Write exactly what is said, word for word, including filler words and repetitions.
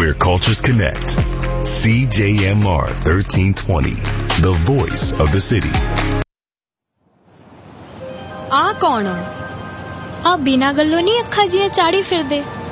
where cultures connect. C J M R thirteen twenty, the voice of the city. आ कौन आ बिना गल्लों नहीं अखा जियां चाड़ी फिरदे।